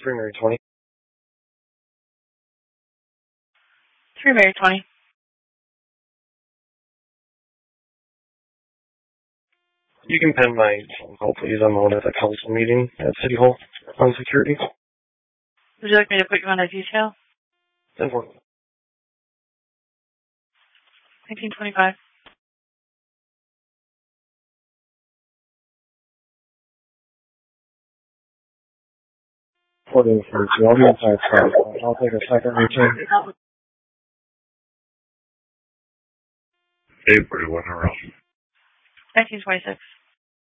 3 Mary 20. 3 Mary 20. You can pen my phone call, please. I'm out at a council meeting at City Hall on security. Would you like me to put you on a detail? 10-4. 1925. I'll be inside, so I'll take a second routine. Hey, 41 around. 1926.